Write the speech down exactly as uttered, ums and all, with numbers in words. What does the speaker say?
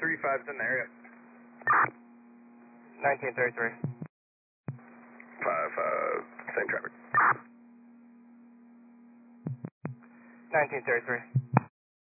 three five's in the area. nineteen thirty-three. five five, same traffic. nineteen thirty-three.